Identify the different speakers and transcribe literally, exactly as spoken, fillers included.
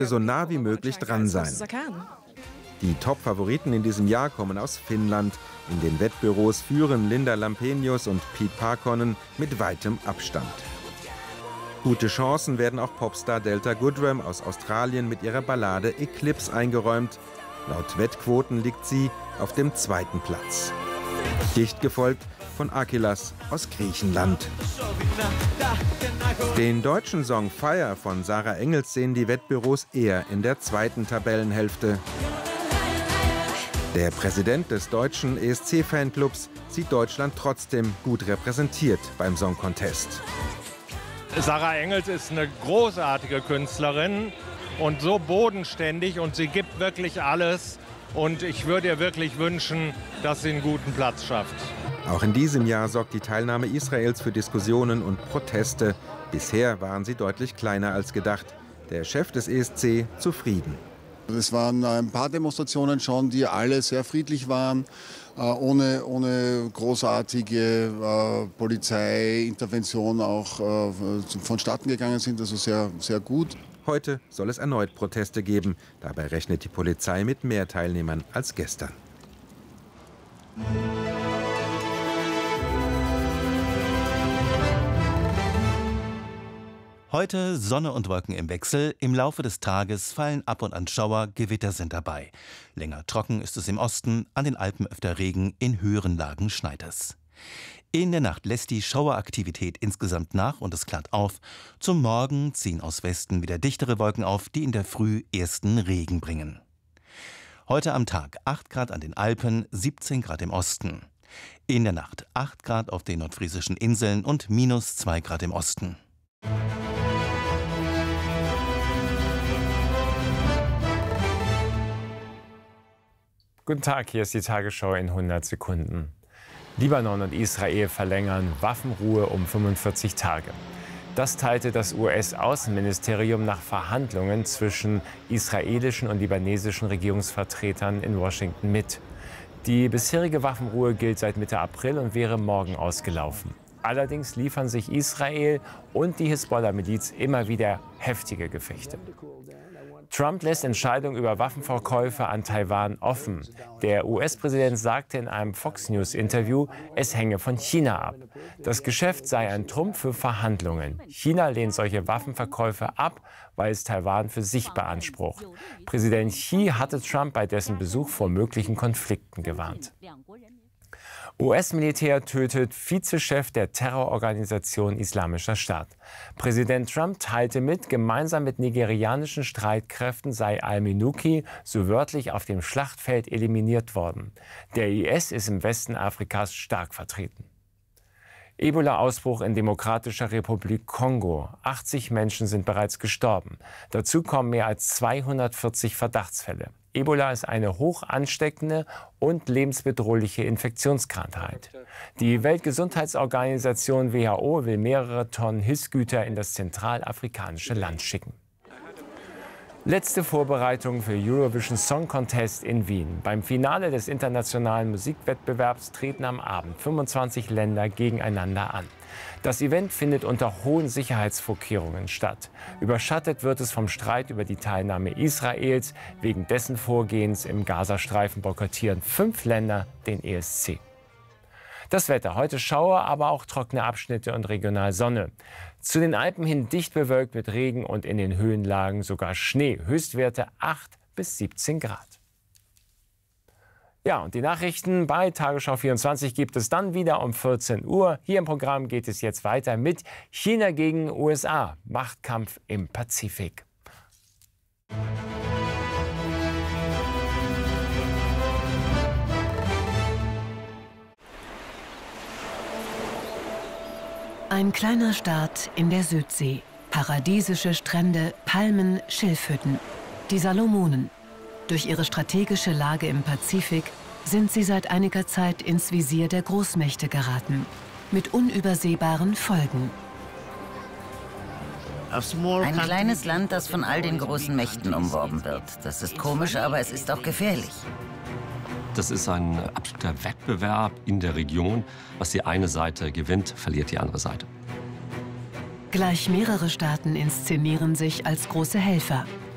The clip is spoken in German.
Speaker 1: so nah wie möglich dran sein. Die Top-Favoriten in diesem Jahr kommen aus Finnland. In den Wettbüros führen Linda Lampenius und Pete Parkonen mit weitem Abstand. Gute Chancen werden auch Popstar Delta Goodrem aus Australien mit ihrer Ballade Eclipse eingeräumt. Laut Wettquoten liegt sie auf dem zweiten Platz. Dicht gefolgt von Akilas aus Griechenland. Den deutschen Song Fire von Sarah Engels sehen die Wettbüros eher in der zweiten Tabellenhälfte. Der Präsident des deutschen E S C-Fanclubs sieht Deutschland trotzdem gut repräsentiert beim Song Contest.
Speaker 2: Sarah Engels ist eine großartige Künstlerin und so bodenständig und sie gibt wirklich alles. Und ich würde ihr wirklich wünschen, dass sie einen guten Platz schafft.
Speaker 1: Auch in diesem Jahr sorgt die Teilnahme Israels für Diskussionen und Proteste. Bisher waren sie deutlich kleiner als gedacht. Der Chef des E S C zufrieden.
Speaker 3: Es waren ein paar Demonstrationen schon, die alle sehr friedlich waren, ohne, ohne großartige äh, Polizeiintervention auch äh, vonstatten gegangen sind, also sehr, sehr gut.
Speaker 1: Heute soll es erneut Proteste geben. Dabei rechnet die Polizei mit mehr Teilnehmern als gestern.
Speaker 4: Heute Sonne und Wolken im Wechsel. Im Laufe des Tages fallen ab und an Schauer, Gewitter sind dabei. Länger trocken ist es im Osten, an den Alpen öfter Regen, in höheren Lagen schneit es. In der Nacht lässt die Schaueraktivität insgesamt nach und es klart auf. Zum Morgen ziehen aus Westen wieder dichtere Wolken auf, die in der Früh ersten Regen bringen. Heute am Tag acht Grad an den Alpen, siebzehn Grad im Osten. In der Nacht acht Grad auf den nordfriesischen Inseln und minus zwei Grad im Osten.
Speaker 5: Guten Tag, hier ist die Tagesschau in hundert Sekunden. Libanon und Israel verlängern Waffenruhe um fünfundvierzig Tage. Das teilte das U S-Außenministerium nach Verhandlungen zwischen israelischen und libanesischen Regierungsvertretern in Washington mit. Die bisherige Waffenruhe gilt seit Mitte April und wäre morgen ausgelaufen. Allerdings liefern sich Israel und die Hisbollah-Miliz immer wieder heftige Gefechte. Trump lässt Entscheidungen über Waffenverkäufe an Taiwan offen. Der U S-Präsident sagte in einem Fox News-Interview, es hänge von China ab. Das Geschäft sei ein Trumpf für Verhandlungen. China lehnt solche Waffenverkäufe ab, weil es Taiwan für sich beansprucht. Präsident Xi hatte Trump bei dessen Besuch vor möglichen Konflikten gewarnt. U S-Militär tötet Vizechef der Terrororganisation Islamischer Staat. Präsident Trump teilte mit, gemeinsam mit nigerianischen Streitkräften sei al-Minuki so wörtlich auf dem Schlachtfeld eliminiert worden. Der I S ist im Westen Afrikas stark vertreten. Ebola-Ausbruch in Demokratischer Republik Kongo. achtzig Menschen sind bereits gestorben. Dazu kommen mehr als zweihundertvierzig Verdachtsfälle. Ebola ist eine hoch ansteckende und lebensbedrohliche Infektionskrankheit. Die Weltgesundheitsorganisation W H O will mehrere Tonnen Hilfsgüter in das zentralafrikanische Land schicken. Letzte Vorbereitung für Eurovision Song Contest in Wien. Beim Finale des internationalen Musikwettbewerbs treten am Abend fünfundzwanzig Länder gegeneinander an. Das Event findet unter hohen Sicherheitsvorkehrungen statt. Überschattet wird es vom Streit über die Teilnahme Israels. Wegen dessen Vorgehens im Gazastreifen boykottieren fünf Länder den E S C. Das Wetter. Heute Schauer, aber auch trockene Abschnitte und regional Sonne. Zu den Alpen hin dicht bewölkt mit Regen und in den Höhenlagen sogar Schnee. Höchstwerte acht bis siebzehn Grad. Ja, und die Nachrichten bei Tagesschau vierundzwanzig gibt es dann wieder um vierzehn Uhr. Hier im Programm geht es jetzt weiter mit China gegen U S A. Machtkampf im Pazifik.
Speaker 6: Ein kleiner Staat in der Südsee. Paradiesische Strände, Palmen, Schilfhütten. Die Salomonen. Durch ihre strategische Lage im Pazifik sind sie seit einiger Zeit ins Visier der Großmächte geraten. Mit unübersehbaren Folgen.
Speaker 7: Ein kleines Land, das von all den großen Mächten umworben wird. Das ist komisch, aber es ist auch gefährlich.
Speaker 8: Das ist ein absoluter Wettbewerb in der Region. Was die eine Seite gewinnt, verliert die andere Seite.
Speaker 6: Gleich mehrere Staaten inszenieren sich als große Helfer.